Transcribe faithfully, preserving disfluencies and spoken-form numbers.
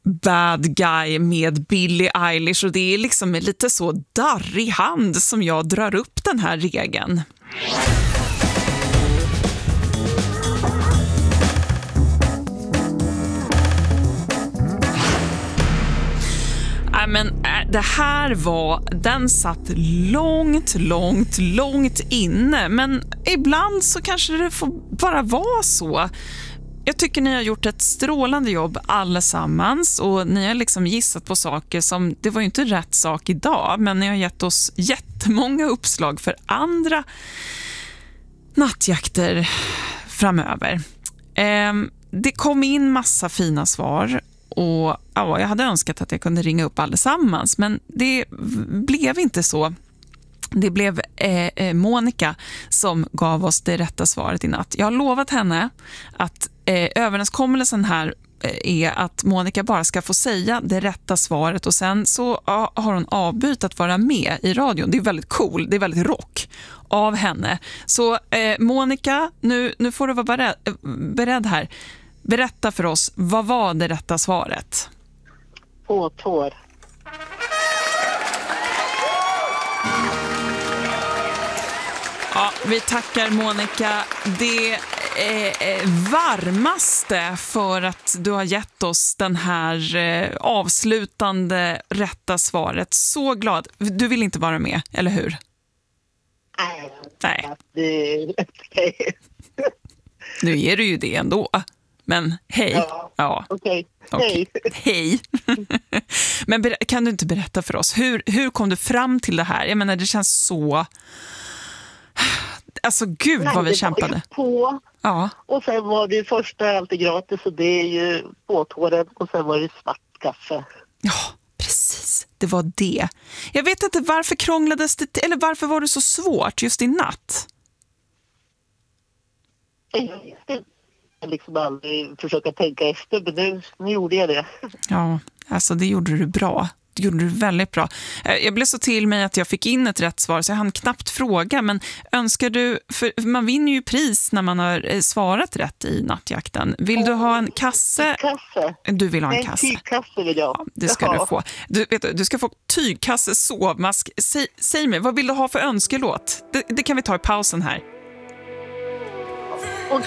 Bad Guy med Billie Eilish, och det är liksom med lite så darrig hand som jag drar upp den här regeln. Nej, men det här var, den satt långt, långt, långt inne, men ibland så kanske det får bara vara så. Jag tycker ni har gjort ett strålande jobb allesammans, och ni har liksom gissat på saker som, det var ju inte rätt sak idag, men ni har gett oss jättemånga uppslag för andra nattjakter framöver. Eh, det kom in massa fina svar, och ja, jag hade önskat att jag kunde ringa upp allesammans, men det blev inte så. Det blev eh, Monica som gav oss det rätta svaret i natt. Jag har lovat henne att eh, överenskommelsen här eh, är att Monica bara ska få säga det rätta svaret, och sen så ja, har hon avbytt att vara med i radion. Det är väldigt cool, det är väldigt rock av henne. Så eh, Monica, nu, nu får du vara beredd, beredd här. Berätta för oss, vad var det rätta svaret? Påtår. Ja, vi tackar Monica. Det är varmaste för att du har gett oss den här avslutande rätta svaret. Så glad. Du vill inte vara med, eller hur? Nej. Nej. Det är okej. Nu är du ju det ändå. Men hej. Ja, ja. okej. Okay. Hej. Hej. Men ber- kan du inte berätta för oss, hur, hur kom du fram till det här? Jag menar, det känns så... Alltså gud Nej, vad vi det kämpade. var ju på. Ja. Och sen var det första alltid gratis, och det är ju påtåren, och sen var det svart kaffe. Ja, precis. Det var det. Jag vet inte varför krånglades det, eller varför var det så svårt just i natt? Jag liksom aldrig försöka tänka efter, men nu, nu gjorde jag det. Ja, alltså det gjorde du bra. Det gjorde du väldigt bra. Jag blev så till mig att jag fick in ett rätt svar, så jag hann knappt fråga. Men önskar du, för man vinner ju pris när man har svarat rätt i nattjakten. Vill du ha en kasse? Kasse. Du vill ha en Nej, kasse. tygkasse vill jag. Ja, det ska Jaha. du få. Du, vet du, du ska få tygkasse, sovmask. Säg, säg mig, vad vill du ha för önskelåt? Det, det kan vi ta i pausen här.